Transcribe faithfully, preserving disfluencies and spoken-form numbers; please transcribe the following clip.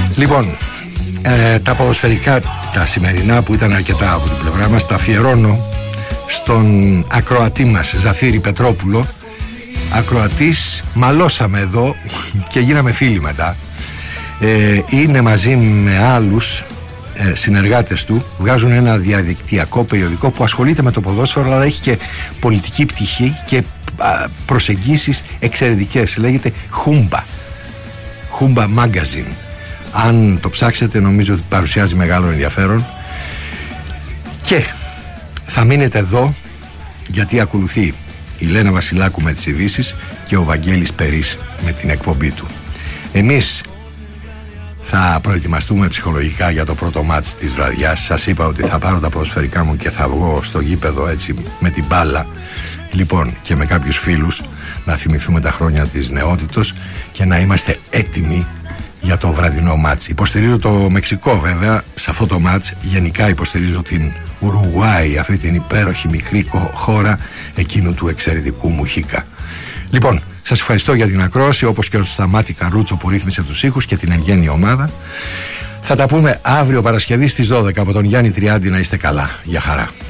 Λοιπόν, ε, τα ποδοσφαιρικά τα σημερινά που ήταν αρκετά από την πλευρά μας τα αφιερώνω στον ακροατή μας Ζαφύρη Πετρόπουλο. Ακροατής, μαλώσαμε εδώ και γίναμε φίλοι μετά. ε, Είναι μαζί με άλλους ε, συνεργάτες του. Βγάζουν ένα διαδικτυακό περιοδικό που ασχολείται με το ποδόσφαιρο, αλλά έχει και πολιτική πτυχή και α, προσεγγίσεις εξαιρετικές. Λέγεται Χούμπα Χούμπα Magazine. Αν το ψάξετε, νομίζω ότι παρουσιάζει μεγάλο ενδιαφέρον. Και θα μείνετε εδώ, γιατί ακολουθεί η Λένα Βασιλάκου με τις ειδήσεις και ο Βαγγέλης Περής με την εκπομπή του. Εμείς θα προετοιμαστούμε ψυχολογικά για το πρώτο μάτς της βραδιάς. Σας είπα ότι θα πάρω τα ποδοσφαιρικά μου και θα βγω στο γήπεδο έτσι με την μπάλα, λοιπόν, και με κάποιους φίλους, να θυμηθούμε τα χρόνια της νεότητος και να είμαστε έτοιμοι για το βραδινό μάτς. Υποστηρίζω το Μεξικό βέβαια σε αυτό το μάτς. Γενικά υποστηρίζω την Ουρουγουάη, αυτή την υπέροχη μικρή χώρα εκείνου του εξαιρετικού Μουχίκα. Λοιπόν, σας ευχαριστώ για την ακρόαση, όπως και ο Σταμάτη Καρούτσο που ρύθμισε τους ήχους και την εν ομάδα. Θα τα πούμε αύριο Παρασκευή στις δώδεκα από τον Γιάννη Τριάντη. Να είστε καλά. Γεια χαρά.